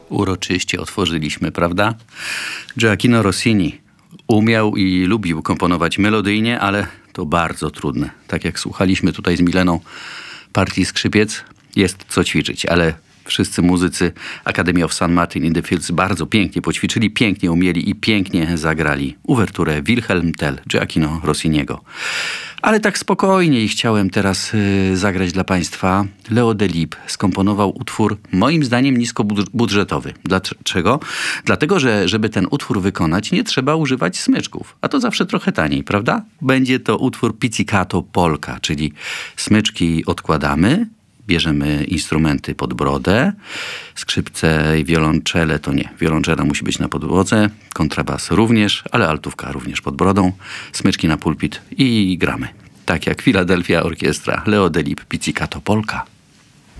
Uroczyście otworzyliśmy, prawda? Gioachino Rossini umiał i lubił komponować melodyjnie, ale to bardzo trudne. Tak jak słuchaliśmy tutaj z Mileną partii skrzypiec, jest co ćwiczyć, ale wszyscy muzycy Academy of St. Martin in the Fields bardzo pięknie poćwiczyli, pięknie umieli i pięknie zagrali uwerturę Wilhelm Tell Gioachino Rossiniego. Ale tak spokojniej chciałem teraz zagrać dla Państwa. Leo Delibes skomponował utwór moim zdaniem niskobudżetowy. Dlaczego? Dlatego, że żeby ten utwór wykonać, nie trzeba używać smyczków. A to zawsze trochę taniej, prawda? Będzie to utwór Pizzicato Polka, czyli smyczki odkładamy, bierzemy instrumenty pod brodę, skrzypce i wiolonczele to nie. Wiolonczela musi być na podłodze, kontrabas również, ale altówka również pod brodą, smyczki na pulpit i gramy. Tak jak Philadelphia Orkiestra, Leo Delibes, Pizzicato Polka.